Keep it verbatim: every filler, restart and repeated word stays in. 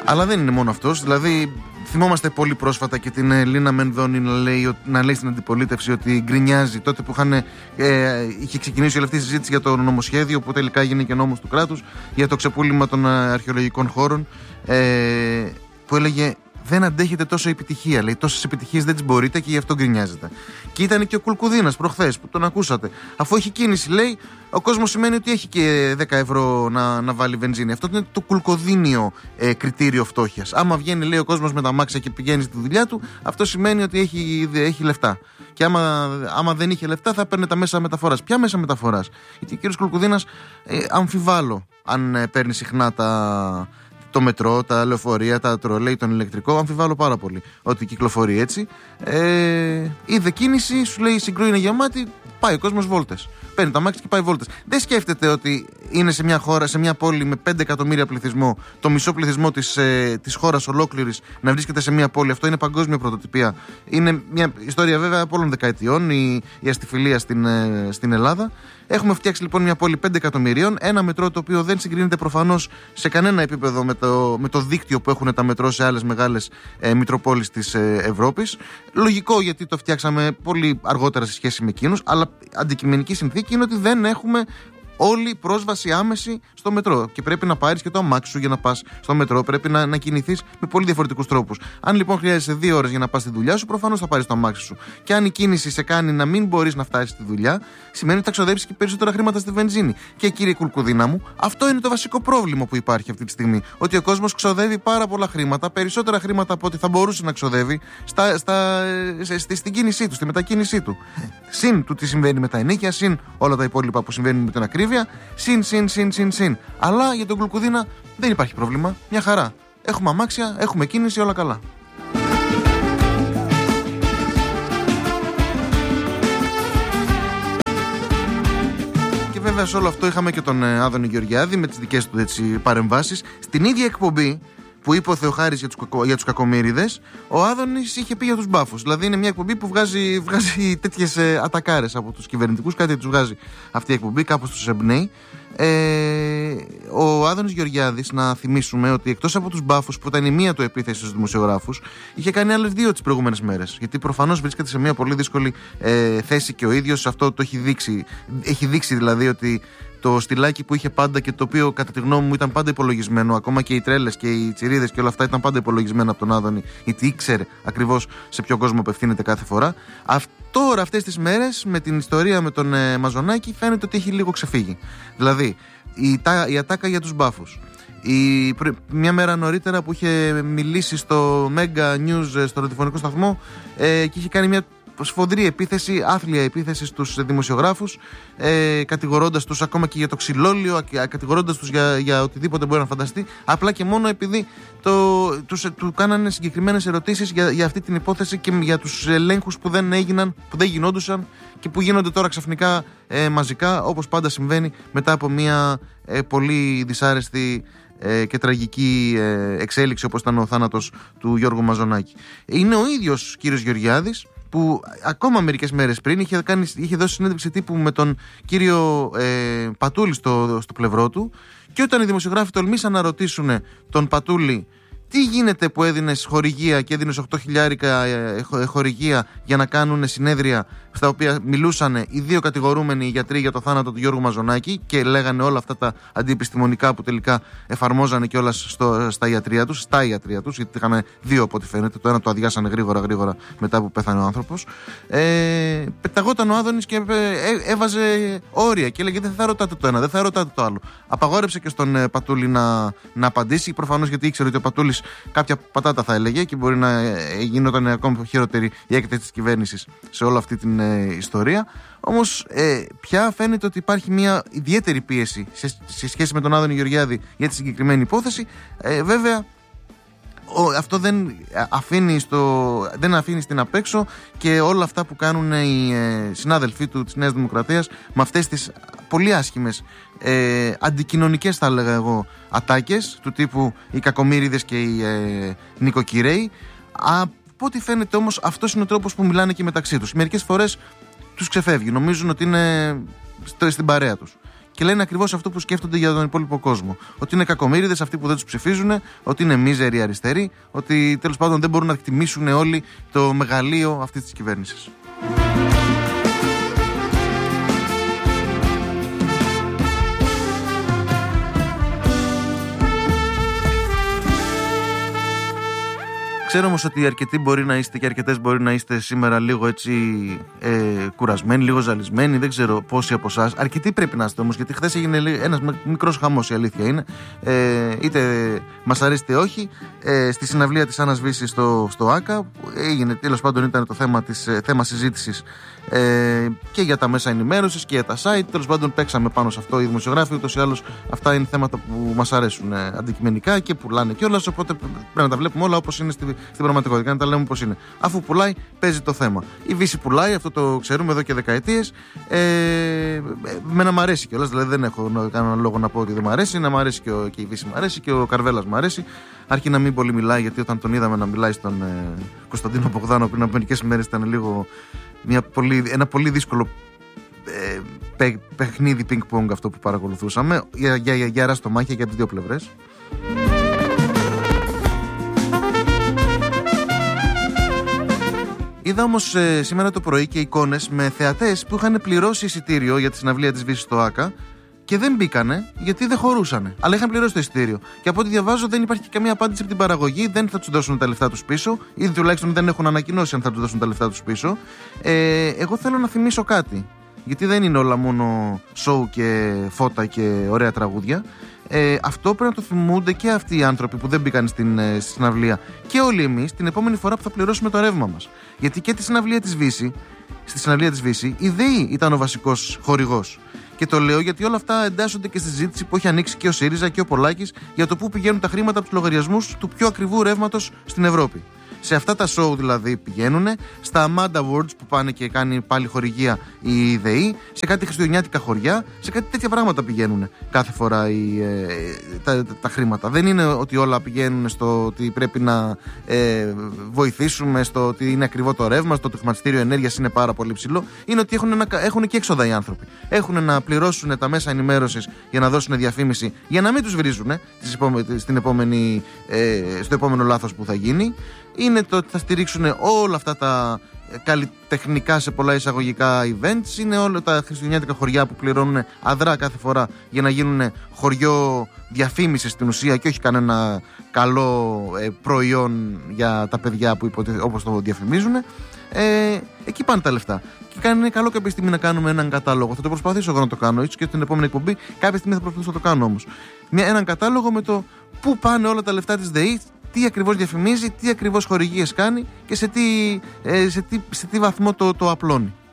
Αλλά δεν είναι μόνο αυτός. Δηλαδή, θυμόμαστε πολύ πρόσφατα και την Λίνα Μενδώνη να λέει, να λέει στην αντιπολίτευση ότι γκρινιάζει τότε που είχαν, ε, είχε ξεκινήσει όλη αυτή η συζήτηση για το νομοσχέδιο που τελικά έγινε και νόμος του κράτους για το ξεπούλημα των αρχαιολογικών χώρων. Ε, που έλεγε δεν αντέχετε τόσο επιτυχία. Λέει τόσες επιτυχίες δεν τις μπορείτε και γι' αυτό γκρινιάζετε. Και ήταν και ο Κουλκουδίνας προχθές που τον ακούσατε. Αφού έχει κίνηση, λέει, ο κόσμος σημαίνει ότι έχει και δέκα ευρώ να, να βάλει βενζίνη. Αυτό είναι το κουλκοδίνιο ε, κριτήριο φτώχειας. Άμα βγαίνει, λέει, ο κόσμος με τα μάξια και πηγαίνει στη δουλειά του, αυτό σημαίνει ότι έχει, έχει λεφτά. Και άμα, άμα δεν είχε λεφτά, θα παίρνει τα μέσα μεταφοράς. Ποια μέσα μεταφοράς? Γιατί ο κύριος Κουλκουδίνας ε, αμφιβάλλω αν ε, παίρνει συχνά τα. Το μετρό, τα λεωφορεία, τα τρολέι, τον ηλεκτρικό, αμφιβάλλω πάρα πολύ ότι κυκλοφορεί έτσι. Ε, είδε κίνηση, σου λέει η Συγκρού είναι γεμάτη, πάει ο κόσμος βόλτες. Παίρνει τα μάξι και πάει βόλτες. Δεν σκέφτεται ότι είναι σε μια χώρα, σε μια πόλη με πέντε εκατομμύρια πληθυσμό, το μισό πληθυσμό της, ε, της χώρας ολόκληρης να βρίσκεται σε μια πόλη. Αυτό είναι παγκόσμια πρωτοτυπία. Είναι μια ιστορία βέβαια από όλων δεκαετιών, η, η αστιφιλία στην, ε, στην Ελλάδα. Έχουμε φτιάξει λοιπόν μια πόλη πέντε εκατομμυρίων, ένα μετρό το οποίο δεν συγκρίνεται προφανώς σε κανένα επίπεδο με το, με το δίκτυο που έχουν τα μετρό σε άλλες μεγάλες ε, μητροπόλεις της ε, Ευρώπης. Λογικό, γιατί το φτιάξαμε πολύ αργότερα σε σχέση με εκείνους, αλλά αντικειμενική συνθήκη είναι ότι δεν έχουμε όλη πρόσβαση άμεση στο μετρό. Και πρέπει να πάρεις και το αμάξι σου για να πας στο μετρό. Πρέπει να, να κινηθείς με πολύ διαφορετικούς τρόπους. Αν λοιπόν χρειάζεσαι δύο ώρες για να πας στη δουλειά σου, προφανώς θα πάρεις το αμάξι σου. Και αν η κίνηση σε κάνει να μην μπορείς να φτάσεις στη δουλειά, σημαίνει ότι θα ξοδέψεις και περισσότερα χρήματα στη βενζίνη. Και κύριε Κουλκουδίνα μου, αυτό είναι το βασικό πρόβλημα που υπάρχει αυτή τη στιγμή. Ότι ο κόσμος ξοδεύει πάρα πολλά χρήματα, περισσότερα χρήματα από ό,τι θα μπορούσε να ξοδεύει στα, στα, στη, στην κίνησή του, στη μετακίνησή του. Συν του τι συμβαίνει με τα ενοίκια, συν όλα τα υπόλοιπα που συμβαίνουν με την ακρίβεια. Συν, συν, συν, συν, συν. Αλλά για τον Κουλκουδίνα δεν υπάρχει πρόβλημα. Μια χαρά. Έχουμε αμάξια, έχουμε κίνηση, όλα καλά. Και βέβαια σε όλο αυτό είχαμε και τον ε, Άδωνη Γεωργιάδη με τις δικές του έτσι, παρεμβάσεις. Στην ίδια εκπομπή που είπε ο Θεοχάρης για τους, κακο, για τους κακομοίριδες, ο Άδωνης είχε πει για τους μπάφους. Δηλαδή είναι μια εκπομπή που βγάζει, βγάζει τέτοιες ε, ατακάρες από τους κυβερνητικούς, κάτι τους βγάζει αυτή η εκπομπή, κάπως τους εμπνέει. Ε, ο Άδωνης Γεωργιάδης, να θυμίσουμε ότι εκτός από τους μπάφους που ήταν η μία του επίθεση στους δημοσιογράφους, είχε κάνει άλλες δύο τις προηγούμενες μέρες. Γιατί προφανώς βρίσκεται σε μια πολύ δύσκολη ε, θέση και ο ίδιος αυτό το έχει δείξει. Έχει δείξει δηλαδή ότι το στυλάκι που είχε πάντα και το οποίο κατά τη γνώμη μου ήταν πάντα υπολογισμένο, ακόμα και οι τρέλες και οι τσιρίδες και όλα αυτά ήταν πάντα υπολογισμένα από τον Άδωνη, γιατί ήξερε ακριβώς σε ποιο κόσμο απευθύνεται κάθε φορά. Αυτό τώρα αυτές τις μέρες με την ιστορία με τον ε, Μαζονάκη φαίνεται ότι έχει λίγο ξεφύγει. Δηλαδή η, τα, η ατάκα για τους μπάφους. Η, μια μέρα νωρίτερα που είχε μιλήσει στο Mega News στο ραδιοφωνικό σταθμό ε, και είχε κάνει μια σφοδρή επίθεση, άθλια επίθεση στους δημοσιογράφους, ε, κατηγορώντας τους ακόμα και για το ξυλόλιο, κατηγορώντας τους για, για οτιδήποτε μπορεί να φανταστεί, απλά και μόνο επειδή το, τους, του κάνανε συγκεκριμένες ερωτήσεις για, για αυτή την υπόθεση και για τους ελέγχους που δεν έγιναν, που δεν γινόντουσαν και που γίνονται τώρα ξαφνικά ε, μαζικά, όπως πάντα συμβαίνει μετά από μια ε, πολύ δυσάρεστη ε, και τραγική ε, εξέλιξη όπως ήταν ο θάνατος του Γιώργου Μαζονάκη. Είναι ο ίδιος κύριος Γεωργιάδης που ακόμα μερικές μέρες πριν είχε, κάνει, είχε δώσει συνέντευξη τύπου με τον κύριο ε, Πατούλη στο, στο πλευρό του, και όταν οι δημοσιογράφοι τολμήσαν να ρωτήσουν τον Πατούλη τι γίνεται που έδινες χορηγία και έδινες οκτώ χιλιάρικα χορηγία για να κάνουν συνέδρια στα οποία μιλούσαν οι δύο κατηγορούμενοι γιατροί για το θάνατο του Γιώργου Μαζονάκη και λέγανε όλα αυτά τα αντιεπιστημονικά που τελικά εφαρμόζανε κιόλας στα ιατρία τους, στα ιατρία τους, γιατί είχαν δύο από ό,τι φαίνεται. Το ένα το αδειάσανε γρήγορα γρήγορα μετά που πέθανε ο άνθρωπος. Ε, πεταγόταν ο Άδωνης και ε, έβαζε όρια και έλεγε δεν θα ρωτάτε το ένα, δεν θα ρωτάτε το άλλο. Απαγόρεψε και στον ε, Πατούλη να, να απαντήσει, προφανώς γιατί ήξερε ότι ο Πατούλης κάποια πατάτα θα έλεγε και μπορεί να γινόταν ακόμα χειρότερη η έκθεση της κυβέρνησης σε όλη αυτή την ε, ιστορία. Όμως ε, πια φαίνεται ότι υπάρχει μια ιδιαίτερη πίεση σε, σε σχέση με τον Άδωνη Γεωργιάδη για τη συγκεκριμένη υπόθεση. Ε, βέβαια ο, αυτό δεν αφήνει, στο, δεν αφήνει στην απέξω και όλα αυτά που κάνουν οι ε, συνάδελφοί του της Νέας Δημοκρατίας με αυτές τις πολύ άσχημες ε, αντικοινωνικές, θα έλεγα εγώ, ατάκες του τύπου οι κακομοίριδες και οι ε, νοικοκυρέοι. Από ό,τι φαίνεται όμως αυτός είναι ο τρόπος που μιλάνε και μεταξύ τους. Μερικές φορές τους ξεφεύγει, νομίζουν ότι είναι στο, στην παρέα τους. και λένε ακριβώς αυτό που σκέφτονται για τον υπόλοιπο κόσμο. Ότι είναι κακομοίριδες αυτοί που δεν τους ψηφίζουν, ότι είναι μίζεροι αριστεροί, ότι τέλος πάντων δεν μπορούν να εκτιμήσουν όλοι το μεγαλείο αυτής της κυβέρνησης. Ξέρω όμως ότι αρκετοί μπορεί να είστε και αρκετές μπορεί να είστε σήμερα λίγο έτσι ε, κουρασμένοι, λίγο ζαλισμένοι. Δεν ξέρω πόσοι από εσάς. Αρκετοί πρέπει να είστε όμως, γιατί χθες έγινε ένας μικρός χαμός, η αλήθεια είναι. Ε, είτε μας αρέσει είτε όχι. Ε, στη συναυλία της Άννας Βύσσης στο, στο ΆΚΑ έγινε, τέλος πάντων ήταν το θέμα, της, θέμα συζήτησης ε, και για τα μέσα ενημέρωσης και για τα site. Τέλος πάντων παίξαμε πάνω σε αυτό οι δημοσιογράφοι. Ούτως ή άλλως αυτά είναι θέματα που μας αρέσουν ε, αντικειμενικά και πουλάνε κιόλας. Οπότε πρέπει να τα βλέπουμε όλα όπως είναι στη, στην πραγματικότητα. Να τα λέμε πώς είναι. Αφού πουλάει, παίζει το θέμα. Η Βύση πουλάει, αυτό το ξέρουμε εδώ και δεκαετίες. Ε, με να μ' αρέσει κιόλας. Δηλαδή δεν έχω κανένα λόγο να πω ότι δεν μ' αρέσει. Να μ' αρέσει και, ο, και η Βύση μ' αρέσει και ο Καρβέλας μ' αρέσει. Αρκεί να μην πολύ μιλάει, γιατί όταν τον είδαμε να μιλάει στον ε, Κωνσταντίνο Μπογδάνο πριν από μερικές ημέρες ήταν λίγο. Μια πολύ, ένα πολύ δύσκολο ε, παι, παιχνίδι ping-pong αυτό που παρακολουθούσαμε για, για, για, για ραστομάχια και από τις δύο πλευρές. Είδα όμως ε, σήμερα το πρωί και εικόνες με θεατές που είχαν πληρώσει εισιτήριο για τη συναυλία της Βύσσης στο ΆΚΑ και δεν μπήκανε γιατί δεν χωρούσανε. Αλλά είχαν πληρώσει το εισιτήριο. Και από ό,τι διαβάζω δεν υπάρχει καμία απάντηση από την παραγωγή, δεν θα τους δώσουν τα λεφτά τους πίσω, ή τουλάχιστον δεν έχουν ανακοινώσει αν θα τους δώσουν τα λεφτά τους πίσω. Ε, εγώ θέλω να θυμίσω κάτι. Γιατί δεν είναι όλα μόνο σοου και φώτα και ωραία τραγούδια. Ε, αυτό πρέπει να το θυμούνται και αυτοί οι άνθρωποι που δεν μπήκαν στην ε, συναυλία. Και όλοι εμείς την επόμενη φορά που θα πληρώσουμε το ρεύμα μας. Γιατί και τη συναυλία της Βύση, στη συναυλία της Βύση, η ΔΕΗ ήταν ο βασικός χορηγός. Και το λέω γιατί όλα αυτά εντάσσονται και στη συζήτηση που έχει ανοίξει και ο ΣΥΡΙΖΑ και ο Πολάκης για το πού πηγαίνουν τα χρήματα από τους λογαριασμούς του πιο ακριβού ρεύματος στην Ευρώπη. Σε αυτά τα show δηλαδή πηγαίνουν, στα Amanda Awards που πάνε και κάνει πάλι χορηγία η ΔΕΗ, σε κάτι χριστουγεννιάτικα χωριά, σε κάτι τέτοια πράγματα πηγαίνουν κάθε φορά οι, ε, τα, τα, τα χρήματα. Δεν είναι ότι όλα πηγαίνουν στο ότι πρέπει να ε, βοηθήσουμε, στο ότι είναι ακριβό το ρεύμα, στο ότι το χρηματιστήριο ενέργειας είναι πάρα πολύ ψηλό. Είναι ότι έχουν, να, έχουν και έξοδα οι άνθρωποι. Έχουν να πληρώσουν τα μέσα ενημέρωσης για να δώσουν διαφήμιση, για να μην τους βρίζουν στην επόμενη, ε, στο επόμενο λάθος που θα γίνει. Είναι το ότι θα στηρίξουν όλα αυτά τα καλλιτεχνικά σε πολλά εισαγωγικά events. Είναι όλα τα χριστουγεννιάτικα χωριά που πληρώνουν αδρά κάθε φορά για να γίνουν χωριό διαφήμισης στην ουσία και όχι κανένα καλό ε, προϊόν για τα παιδιά που υποτε... όπως το διαφημίζουν. Ε, εκεί πάνε τα λεφτά. Και είναι καλό κάποια στιγμή να κάνουμε έναν κατάλογο. Θα το προσπαθήσω εγώ να το κάνω, ίσως και την επόμενη εκπομπή. Κάποια στιγμή θα προσπαθήσω να το κάνω όμως. Μια, έναν κατάλογο με το πού πάνε όλα τα λεφτά της ΔΕΗ, τι ακριβώς διαφημίζει, τι ακριβώς χορηγίες κάνει και σε τι, ε, σε τι, σε τι βαθμό το, το απλώνει.